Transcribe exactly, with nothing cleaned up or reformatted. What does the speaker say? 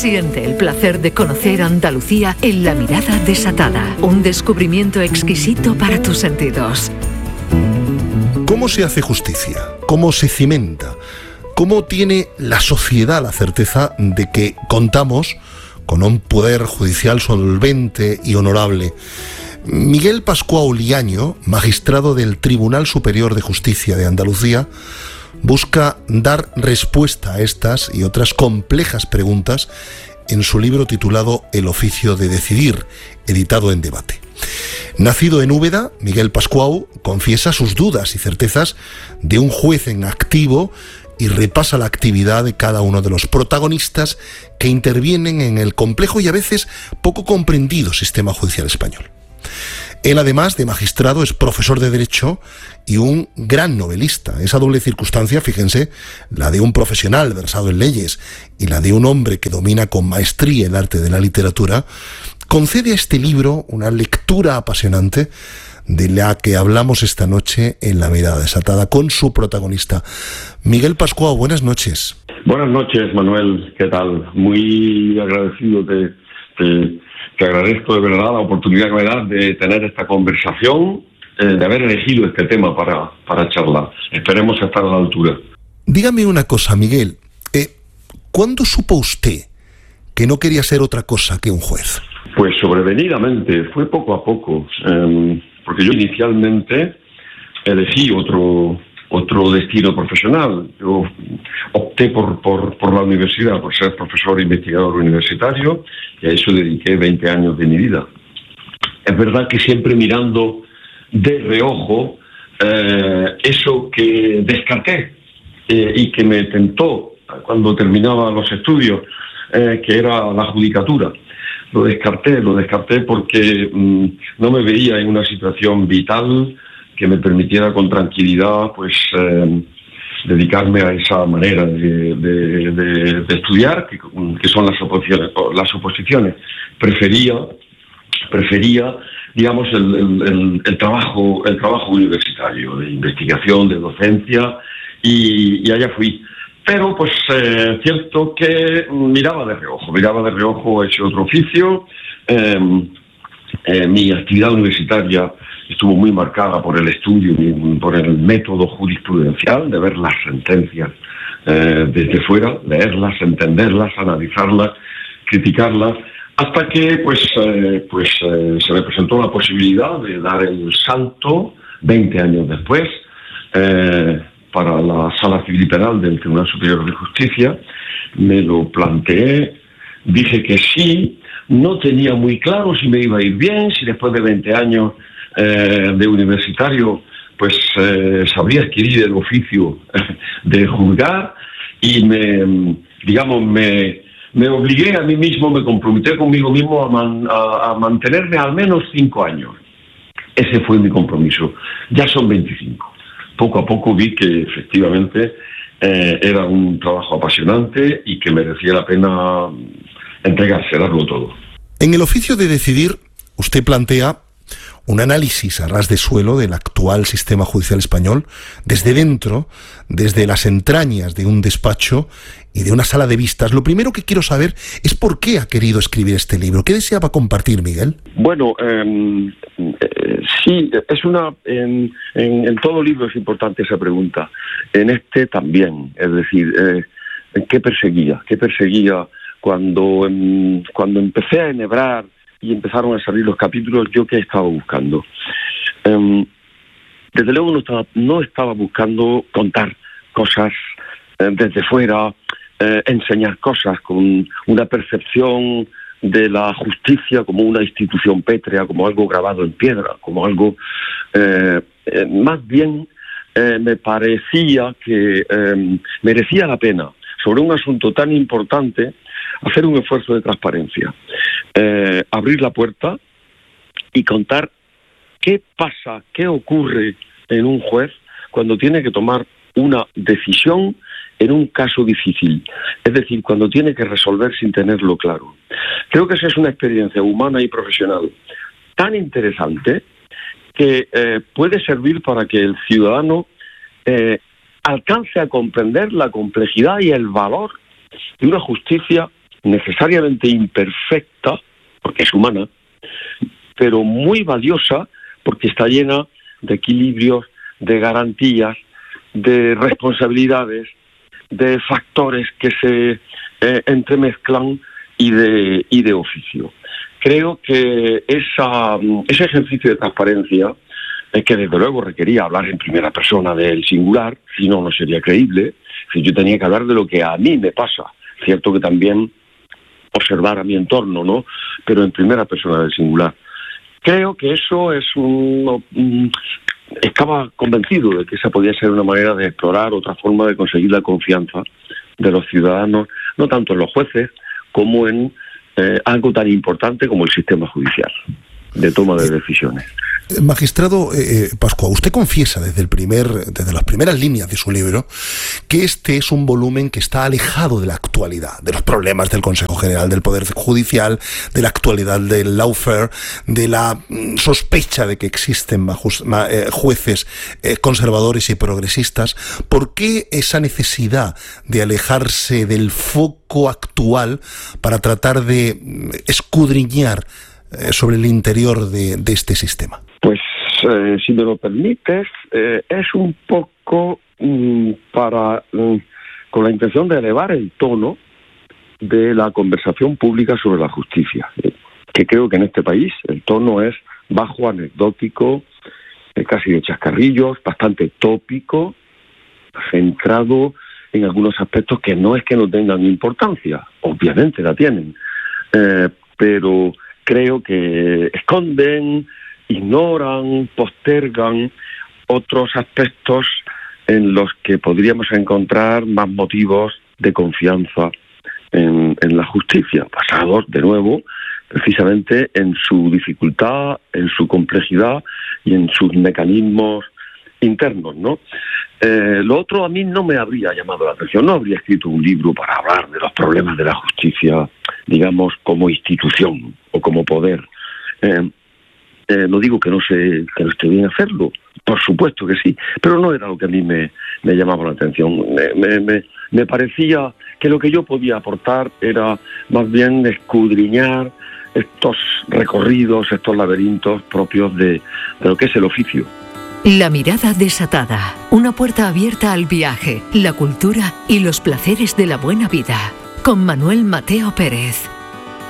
Siente el placer de conocer Andalucía en La Mirada Desatada, un descubrimiento exquisito para tus sentidos. ¿Cómo se hace justicia? ¿Cómo se cimenta? ¿Cómo tiene la sociedad la certeza de que contamos con un poder judicial solvente y honorable? Miguel Pascual Liaño, magistrado del Tribunal Superior de Justicia de Andalucía, busca dar respuesta a estas y otras complejas preguntas en su libro titulado El oficio de decidir, editado en Debate. Nacido en Úbeda, Miguel Pascual confiesa sus dudas y certezas de un juez en activo y repasa la actividad de cada uno de los protagonistas que intervienen en el complejo y a veces poco comprendido sistema judicial español. Él, además de magistrado, es profesor de Derecho y un gran novelista. Esa doble circunstancia, fíjense, la de un profesional versado en leyes y la de un hombre que domina con maestría el arte de la literatura, concede a este libro una lectura apasionante de la que hablamos esta noche en La Mirada Desatada con su protagonista. Miguel Pascual, buenas noches. Buenas noches, Manuel. ¿Qué tal? Muy agradecido de... de... Te agradezco de verdad la oportunidad que me das de tener esta conversación, eh, de haber elegido este tema para, para charlar. Esperemos estar a la altura. Dígame una cosa, Miguel. Eh, ¿Cuándo supo usted que no quería ser otra cosa que un juez? Pues sobrevenidamente, fue poco a poco. Eh, porque yo inicialmente elegí otro... otro destino profesional. Yo opté por, por, por la universidad, por ser profesor e investigador universitario, y a eso dediqué veinte años de mi vida. Es verdad que siempre mirando de reojo eh, eso que descarté eh, y que me tentó cuando terminaba los estudios, eh, que era la judicatura. Lo descarté, lo descarté porque mmm, no me veía en una situación vital que me permitiera con tranquilidad pues eh, dedicarme a esa manera de, de, de, de estudiar, que, que son las oposiciones. Las oposiciones. Prefería, prefería digamos, el, el, el, el, trabajo, el trabajo universitario, de investigación, de docencia, y, y allá fui. Pero, pues, eh, cierto que miraba de reojo, miraba de reojo ese otro oficio. Eh, eh, mi actividad universitaria estuvo muy marcada por el estudio, por el método jurisprudencial, de ver las sentencias eh, desde fuera, leerlas, entenderlas, analizarlas, criticarlas, hasta que pues, eh, pues eh, se me presentó la posibilidad de dar el salto, veinte años después, eh, para la Sala Civil y Penal del Tribunal Superior de Justicia. Me lo planteé, dije que sí, no tenía muy claro si me iba a ir bien, si después de veinte años Eh, de universitario, pues eh, sabría adquirir el oficio de juzgar, y me, digamos, me, me obligué a mí mismo, me comprometí conmigo mismo a, man, a, a mantenerme al menos cinco años. Ese fue mi compromiso. Ya son veinticinco. Poco a poco vi que efectivamente eh, era un trabajo apasionante y que merecía la pena entregarse, darlo todo. En el oficio de decidir, usted plantea un análisis a ras de suelo del actual sistema judicial español, desde dentro, desde las entrañas de un despacho y de una sala de vistas. Lo primero que quiero saber es por qué ha querido escribir este libro. ¿Qué deseaba compartir, Miguel? Bueno, eh, eh, sí, es una... En, en, en todo libro es importante esa pregunta. En este también, es decir, eh, ¿qué perseguía? ¿Qué perseguía cuando, eh, cuando empecé a enhebrar y empezaron a salir los capítulos? Yo qué estaba buscando. Um, desde luego no estaba, no estaba buscando contar cosas eh, desde fuera, eh, enseñar cosas con una percepción de la justicia como una institución pétrea, como algo grabado en piedra, como algo... Eh, eh, más bien eh, me parecía que eh, merecía la pena, sobre un asunto tan importante, hacer un esfuerzo de transparencia, eh, abrir la puerta y contar qué pasa, qué ocurre en un juez cuando tiene que tomar una decisión en un caso difícil, es decir, cuando tiene que resolver sin tenerlo claro. Creo que esa es una experiencia humana y profesional tan interesante que eh, puede servir para que el ciudadano eh, alcance a comprender la complejidad y el valor de una justicia necesariamente imperfecta, porque es humana, pero muy valiosa porque está llena de equilibrios, de garantías, de responsabilidades, de factores que se eh, entremezclan y de, y de oficio. Creo que esa, ese ejercicio de transparencia, eh, que desde luego requería hablar en primera persona del singular, si no, no sería creíble, si yo tenía que hablar de lo que a mí me pasa, cierto que también observar a mi entorno, ¿no? Pero en primera persona del singular. Creo que eso es un... un estaba convencido de que esa podía ser una manera de explorar otra forma de conseguir la confianza de los ciudadanos, no tanto en los jueces como en eh, algo tan importante como el sistema judicial de toma de decisiones. Magistrado eh, Pascua, usted confiesa desde el primer, desde las primeras líneas de su libro que este es un volumen que está alejado de la actualidad, de los problemas del Consejo General del Poder Judicial, de la actualidad del lawfare, de la mm, sospecha de que existen majus, ma, eh, jueces eh, conservadores y progresistas. ¿Por qué esa necesidad de alejarse del foco actual para tratar de mm, escudriñar eh, sobre el interior de, de este sistema? Pues, eh, si me lo permites, eh, es un poco mm, para mm, con la intención de elevar el tono de la conversación pública sobre la justicia, eh, que creo que en este país el tono es bajo, anecdótico, eh, casi de chascarrillos, bastante tópico, centrado en algunos aspectos que no es que no tengan importancia, obviamente la tienen, eh, pero creo que esconden, ignoran, postergan otros aspectos en los que podríamos encontrar más motivos de confianza en, en la justicia, basados, de nuevo, precisamente en su dificultad, en su complejidad y en sus mecanismos internos, ¿no? Eh, lo otro a mí no me habría llamado la atención, no habría escrito un libro para hablar de los problemas de la justicia, digamos, como institución o como poder. Eh, Eh, no digo que no sé que no esté bien hacerlo, por supuesto que sí, pero no era lo que a mí me, me llamaba la atención. Me, me, me, me parecía que lo que yo podía aportar era más bien escudriñar estos recorridos, estos laberintos propios de, de lo que es el oficio. La mirada desatada, una puerta abierta al viaje, la cultura y los placeres de la buena vida, con Manuel Mateo Pérez.